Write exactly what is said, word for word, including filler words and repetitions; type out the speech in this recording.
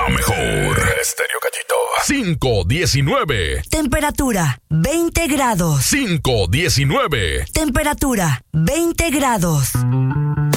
La mejor. Estéreo Gallito. cinco diecinueve. Temperatura veinte grados. cinco diecinueve. Temperatura veinte grados.